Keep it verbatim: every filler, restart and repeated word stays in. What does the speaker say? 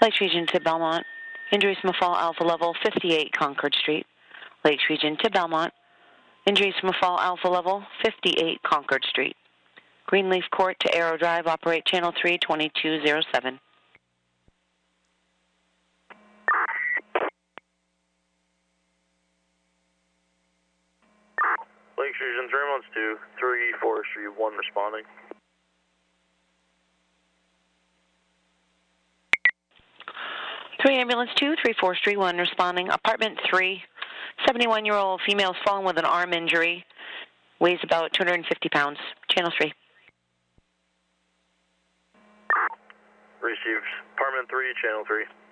Lakes Region to Belmont. Injuries from a fall, Alpha Level fifty-eight Concord Street. Lakes Region to Belmont. Injuries from a fall, Alpha Level fifty-eight Concord Street. Greenleaf Court to Arrow Drive, operate Channel three twenty-two oh seven. Lakes Region three one two, three Forestry one responding. three Ambulance two, three Forestry one responding. Apartment three, seventy-one-year-old female is fallen with an arm injury. Weighs about two hundred fifty pounds. Channel three. Received. Apartment three, Channel three.